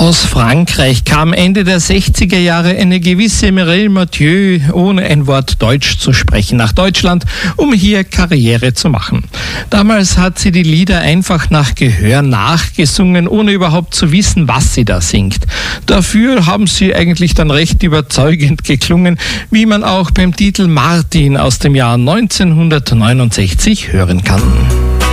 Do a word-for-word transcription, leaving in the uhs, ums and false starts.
Aus Frankreich kam Ende der sechziger Jahre eine gewisse Mireille Mathieu, ohne ein Wort Deutsch zu sprechen, nach Deutschland, um hier Karriere zu machen. Damals hat sie die Lieder einfach nach Gehör nachgesungen, ohne überhaupt zu wissen, was sie da singt. Dafür haben sie eigentlich dann recht überzeugend geklungen, wie man auch beim Titel Martin aus dem Jahr neunzehnhundertneunundsechzig hören kann.